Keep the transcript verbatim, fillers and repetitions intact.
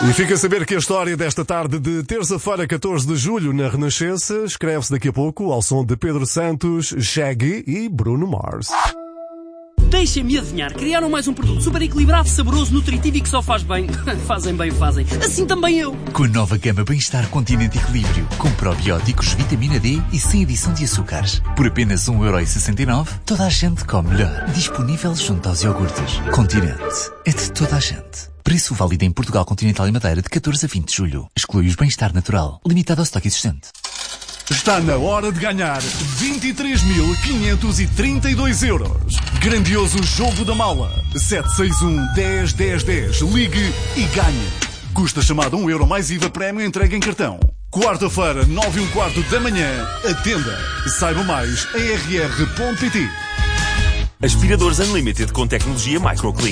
E fica a saber que a história desta tarde de terça-feira, catorze de julho, na Renascença, escreve-se daqui a pouco ao som de Pedro Santos, Shaggy e Bruno Mars. Deixem-me adivinhar, criaram mais um produto super equilibrado, saboroso, nutritivo e que só faz bem. Fazem bem, fazem. Assim também eu. Com a nova gama Bem-Estar Continente Equilíbrio, com probióticos, vitamina D e sem adição de açúcares. Por apenas um euro e sessenta e nove, toda a gente come melhor. Disponível junto aos iogurtes. Continente. É de toda a gente. Preço válido em Portugal Continental e Madeira de catorze a vinte de julho. Exclui os Bem-Estar Natural. Limitado ao estoque existente. Está na hora de ganhar vinte e três mil quinhentos e trinta e dois euros. Grandioso jogo da mala. sete seis um, dez, dez, dez. Ligue e ganhe. Custa chamada um euro mais I V A prémio entregue em cartão. Quarta-feira, nove e um quarto da manhã. Atenda. Saiba mais em r r ponto p t. Aspiradores Unlimited com tecnologia Microclean.